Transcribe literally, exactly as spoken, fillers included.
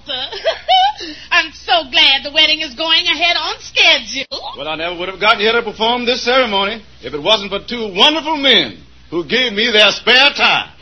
sir. I'm so glad the wedding is going ahead on schedule. Well, I never would have gotten here to perform this ceremony if it wasn't for two wonderful men who gave me their spare time.